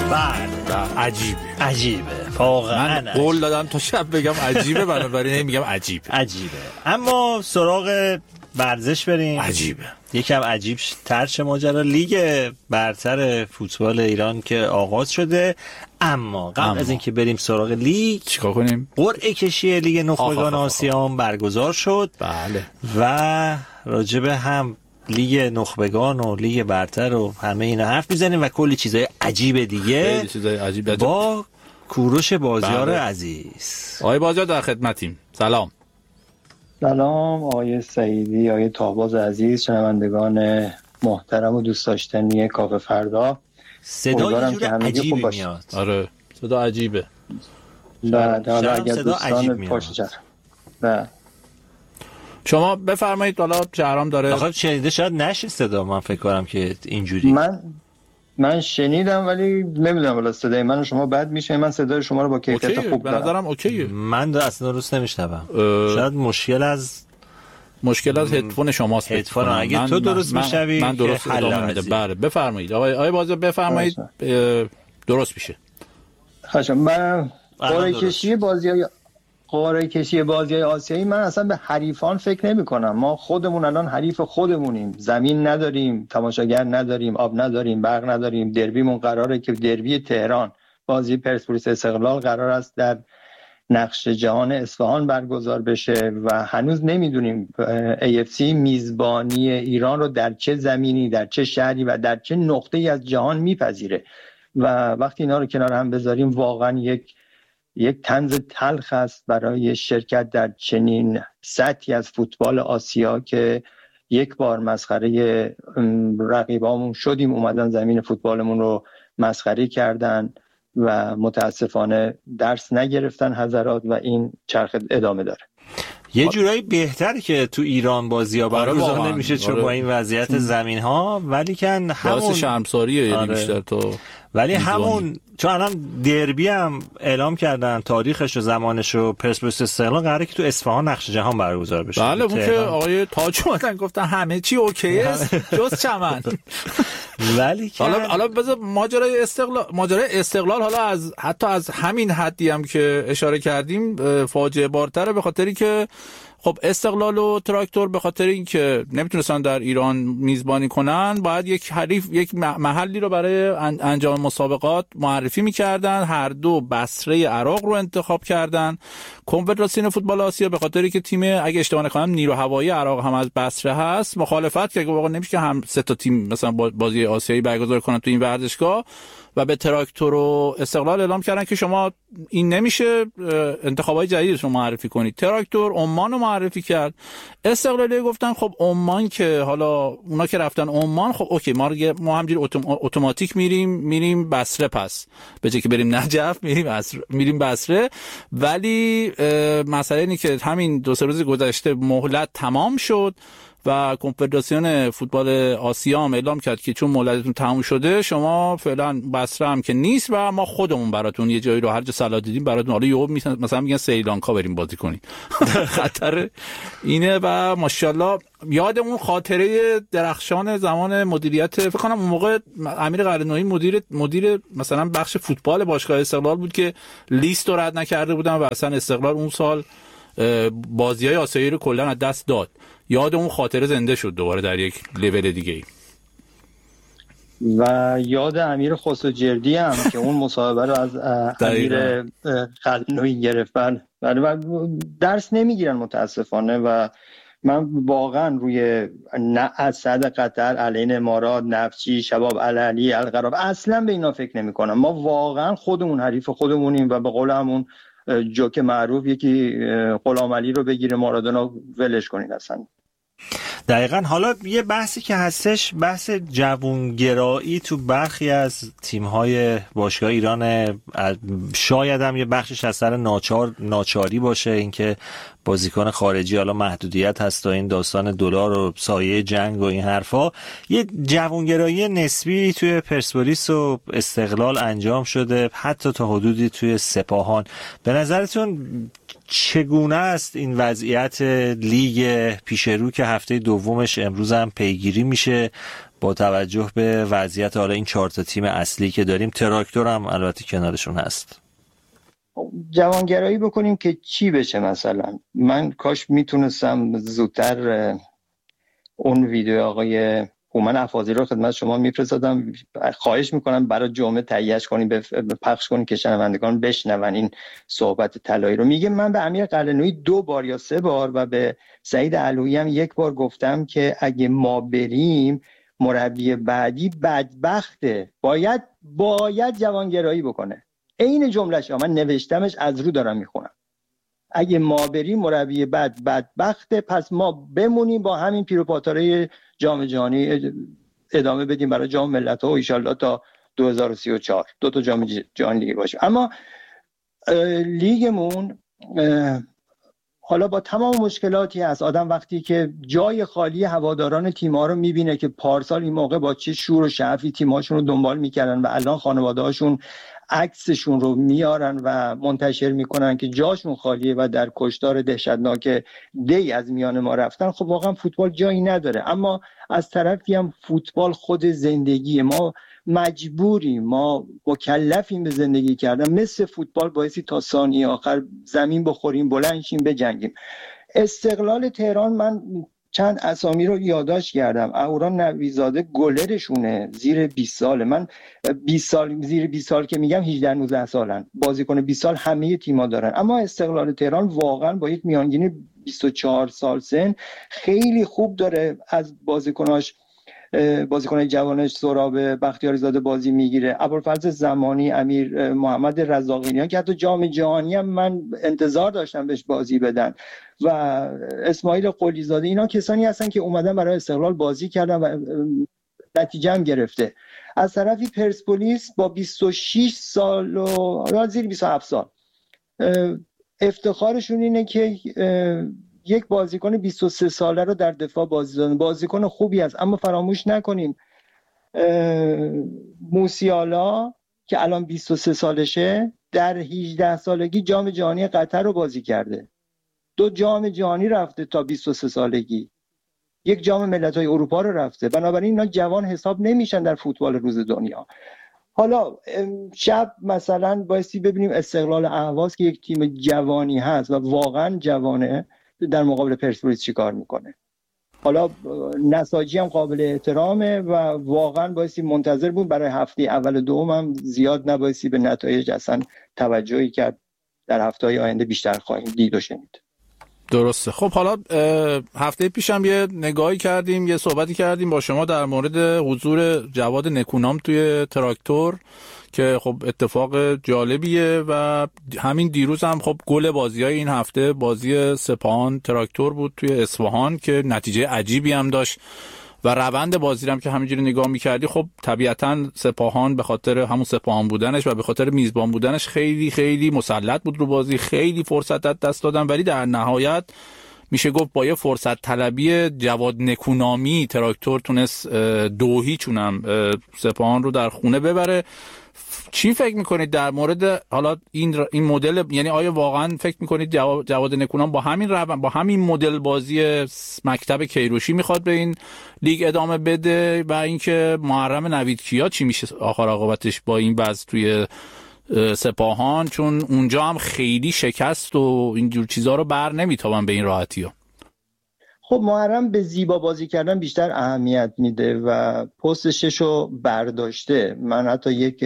عجیبه واقعا. من قول دادم تا شب بگم عجیبه، بنابراین میگم عجیبه. اما سراغ ورزش بریم. عجیبه. یکم عجیب ترش ماجرا لیگ برتر فوتبال ایران که آغاز شده. اما قبل از اینکه بریم سراغ لیگ چیکار کنیم؟ قرعه کشی لیگ نخبگان آسیا برگزار شد. بله. و راجبه هم لیگ نخبگان و لیگ برتر و همه اینا حرف میزنیم و کلی چیزای عجیب دیگه با کوروش بازیار عزیز. آقای بازیار در خدمتیم. سلام آقای سعیدی، آقای تاهباز عزیز، شنوندگان محترم و دوست داشتنی کافه فردا. صدا یه جور عجیبی میاد. آره صدا عجیبه. اگر دوستان پشت شما بفرمایید. حالا شهرام داره. آخه شنیده شاید نشید صدا. من فکر کنم که اینجوری من شنیدم ولی نمیدونم والا صدای من و شما بد میشه. من صدای شما رو با کیفیت خوب به نظرم اوکیه. من اصلا درست نمیشنوم. شاید مشکل از هدفون شماست. هدفون اگه تو درست میشوی من درست ادامه میده. بله بفرمایید آقای بازیار بفرمایید. درست میشه. خواهشم. من قرعه کشی بازی‌های آسیایی من اصلا به حریفان فکر نمی‌کنم. ما خودمون الان حریف خودمونیم. زمین نداریم، تماشاگر نداریم، آب نداریم، برق نداریم. دربیمون قراره که دربی تهران، بازی پرسپولیس استقلال قرار است در نقش جهان اصفهان برگزار بشه و هنوز نمیدونیم AFC میزبانی ایران رو در چه زمینی، در چه شهری و در چه نقطه‌ای از جهان میپذیره. و وقتی اینا رو کنار هم بذاریم واقعا یک طنز تلخ است برای شرکت در چنین سطحی از فوتبال آسیا که یک بار مسخره رقیبامون شدیم، اومدن زمین فوتبالمون رو مسخره کردن و متاسفانه درس نگرفتن حضرات و این چرخ ادامه داره. یه جورایی بهتره که تو ایران بازی‌ها برگزار نمیشه چون با این وضعیت زمین‌ها، ولی کن همون شرمساریه یعنی بیشتر تو ولی همون چون الان دربی هم اعلام کردن تاریخش و زمانش و پرسپولیس استقلال قراره که تو اصفهان نقش جهان برگزار بشه. بله اون که آقای تاج اومدن گفتن همه چی اوکی است جز چمن. ولی حالا بذار ماجرای استقلال حالا حتی از همین حدی هم که اشاره کردیم فاجعه بارتره، به خاطری که خب استقلال و تراکتور به خاطر اینکه نمیتونستن در ایران میزبانی کنن باید یک محلی رو برای انجام مسابقات معرفی میکردن. هر دو بصره عراق رو انتخاب کردن. کنفدراسیون فوتبال آسیا به خاطری که تیم اگه اشتباه نکنم نیرو هوایی عراق هم از بصره هست مخالفت کرد که واقعا نمیشه که هم سه تا تیم مثلا بازی آسیایی برگزار کنن تو این ورزشگاه و به تراکتور و استقلال اعلام کردن که شما این نمیشه انتخابای جدیدش رو معرفی کنید. تراکتور عمان رو معرفی کرد. استقلالی گفتن خب عمان که حالا اونا که رفتن عمان خب اوکی ما همجوری اتوماتیک میریم بصره، پس به جای که بریم نجف میریم بصره. ولی مسئله اینه که همین 2-3 روز گذشته مهلت تمام شد و کنفدراسیون فوتبال آسیا هم اعلام کرد که چون مهلتتون تموم شده شما فعلا بصره هم که نیست و ما خودمون براتون یه جایی رو هر جا صلاح دیدیم براتون حالا یهو مثلا میگن سریلانکا بریم بازی کنیم. خطر اینه. و ماشاءالله یادمون خاطره درخشان زمان مدیریت فکر کنم اون موقع امیر قلعه‌نویی مدیر مثلا بخش فوتبال باشگاه استقلال بود که لیست رو رد نکرده بودن و اصلا استقلال اون سال بازی‌های آسیایی رو کلا از دست داد. یاد اون خاطره زنده شد دوباره در یک لول دیگه. و یاد امیر خسروجردی هم که اون مصاحبه رو از امیر قلعه‌نویی گرفت. و درس نمیگیرن متاسفانه. و من واقعا روی اسد قطر علیه امارات، نفچی، شباب العلی، القراب اصلا به اینا فکر نمی کنم. ما واقعا خودمون حریف خودمونیم و به قول همون جوک معروف یکی غلام علی رو بگیره مارادونا ولش کنین اصلا. دقیقاً. حالا یه بحثی که هستش بحث جوانگرایی تو برخی از تیم‌های باشگاه ایران، شاید هم یه بخشش از سر ناچاری باشه، اینکه بازیکن خارجی حالا محدودیت هست و این داستان دلار و سایه جنگ و این حرفا. یه جوانگرایی نسبی توی پرسپولیس و استقلال انجام شده، حتی تا حدودی توی سپاهان. به نظرتون چگونه است این وضعیت لیگ پیشرو که هفته دومش امروز هم پیگیری میشه با توجه به وضعیت حالا این 4 تا تیم اصلی که داریم، تراکتور هم البته کنارشون هست. جوانگرایی بکنیم که چی بشه؟ مثلا من کاش میتونستم زودتر اون ویدیو آقای هومن افاضی رو خدمت شما میفرستادم. خواهش میکنم برای جمعه تهیهش کنیم، پخش کنیم که شنوندگان بشنون این صحبت طلایی رو. میگه من به امیر قلعه‌نویی 2 بار یا 3 بار و به سعید علویی هم 1 بار گفتم که اگه ما بریم مربی بعدی بدبخته، باید جوانگرایی بکنه. این جملهش من نوشتمش، از رو دارم میخونم. اگه ما بریم مربی بدبخته، پس ما بمونیم با همین پیروپاتاره جام جهانی ادامه بدیم برای جام ملت‌ها و ان شاءالله تا 2034 2 تا جام جهانی لیگ باشه. اما لیگمون حالا با تمام مشکلاتی هست. آدم وقتی که جای خالی هواداران تیم‌ها رو میبینه که پارسال این موقع با چه شور و شعفی تیم‌هاشون رو دنبال میکردن و الان خانواده‌هاشون عکسشون رو میارن و منتشر میکنن که جاشون خالیه و در کشتار دهشتناک دی از میان ما رفتن، خب واقعا فوتبال جایی نداره. اما از طرفی هم فوتبال خود زندگی ما، مجبوریم، ما مکلفیم به زندگی کردن. مثل فوتبال بایستی تا ثانیه آخر زمین بخوریم، بلند شیم، بجنگیم. استقلال تهران، من چند اسامی رو یادداشت کردم. اهورا نویزاده گلرشونه، زیر 20 ساله. من 20 سال، زیر 20 سال که میگم 18 19 سالن. بازیکن 20 سال همه تیم‌ها دارن، اما استقلال تهران واقعا با یک میانگین 24 سال سن خیلی خوب داره از بازیکن جوانش سهراب بختیاری زاده بازی میگیره. ابوالفضل زمانی، امیر محمد رزاقیان که حتی جام جهانی هم من انتظار داشتم بهش بازی بدن، و اسماعیل قلی زاده، اینا کسانی هستن که اومدن برای استقلال بازی کردن و نتیجه هم گرفته. از طرفی پرسپولیس با 26 سال و زیر 27 سال افتخارشون اینه که یک بازیکن 23 ساله رو در دفاع بازی دادن. بازیکن خوبی است، اما فراموش نکنیم موسیالا که الان 23 سالشه در 18 سالگی جام جهانی قطر رو بازی کرده. 2 جام جهانی رفته تا 23 سالگی. 1 جام ملت‌های اروپا رو رفته. بنابراین اینا جوان حساب نمیشن در فوتبال روز دنیا. حالا شب مثلا بایستی ببینیم استقلال اهواز که یک تیم جوانی هست و واقعا جوانه، در مقابل پرسپولیس چی کار میکنه. حالا نساجی هم قابل احترامه و واقعا بایستی منتظر بود. برای هفته اول دوم هم زیاد نبایستی به نتایج اصلا توجهی کرد. در هفته‌های آینده بیشتر خواهیم دید و شنید. درسته. خب حالا هفته پیشم یه نگاهی کردیم، یه صحبتی کردیم با شما در مورد حضور جواد نکونام توی تراکتور که خب اتفاق جالبیه و همین دیروز هم خب گل بازی‌های این هفته بازی سپاهان تراکتور بود توی اصفهان که نتیجه عجیبی هم داشت و روند بازی هم که همینجوری نگاه می‌کردی خب طبیعتاً سپاهان به خاطر همون سپاهان بودنش و به خاطر میزبان بودنش خیلی خیلی مسلط بود رو بازی، خیلی فرصت دست دادن، ولی در نهایت میشه گفت با یه فرصت طلبی جواد نکونامی تراکتور تونست 2-0 هم سپاهان رو در خونه ببره. چی فکر میکنید در مورد حالا این مدل؟ یعنی آیا واقعا فکر میکنید جواد نکونام با همین مدل بازی مکتب کیروشی میخواد به این لیگ ادامه بده و اینکه محرم نویدکیا چی میشه آخر عاقبتش با این وضع توی سپاهان، چون اونجا هم خیلی شکست و اینجور چیزا رو بر نمیتابن به این راحتی‌ها. خب محرم به زیبا بازی کردن بیشتر اهمیت میده و پست 6 رو برداشته. من حتی یک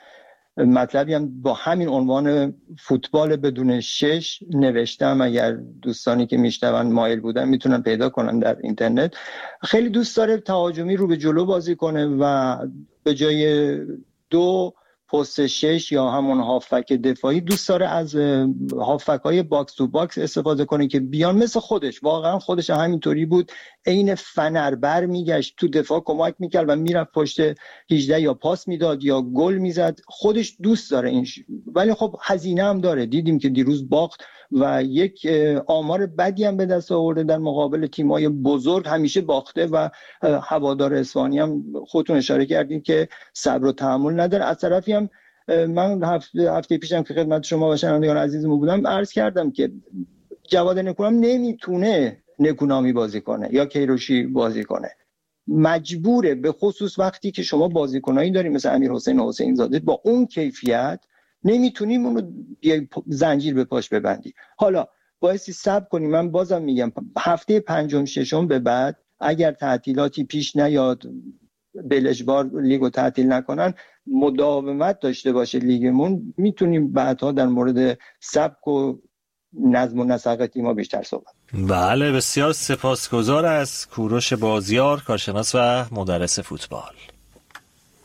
مطلبی هم با همین عنوان فوتبال بدون 6 نوشتم، اگر دوستانی که میشنون مایل بودن میتونن پیدا کنن در اینترنت. خیلی دوست داره تهاجمی رو به جلو بازی کنه و به جای 2 پست 6 یا همون هافک دفاعی دوست داره از هافک‌های باکس تو باکس استفاده کنه که بیان مثل خودش. واقعا خودش همینطوری بود، عین فنر بر میگشت تو دفاع کمک میکرد و میرفت پشت 18 یا پاس میداد یا گل میزد. خودش دوست داره این ولی خب هزینه هم داره. دیدیم که دیروز باخت و یک آمار بدی هم به دست آورده در مقابل تیم‌های بزرگ. همیشه باخته و هوادار اصفهانی هم خودتون اشاره کردین که صبر و تحمل نداره. از طرفی هم من هفته پیشم که خدمت شما و شنوندگان عزیزمون بودم عرض کردم که جواد نکونام نمیتونه نکونامی بازی کنه یا کیروشی بازی کنه. مجبوره، به خصوص وقتی که شما بازیکنایی داریم مثل امیرحسین حسین زاده با اون کیفیت، نمیتونیم اونو زنجیر به پاش ببندی. حالا بایستی صبر کنیم. من بازم میگم هفته پنجم ششم به بعد اگر تعطیلاتی پیش نیاد، بلجبار لیگو تعطیل نکنن، مداومت داشته باشه لیگمون، میتونیم بعدها در مورد سبک و نظم و نسق تیم‌ها بیشتر صحبت. بله، بسیار سپاسگزار از کوروش بازیار، کارشناس و مدرس فوتبال.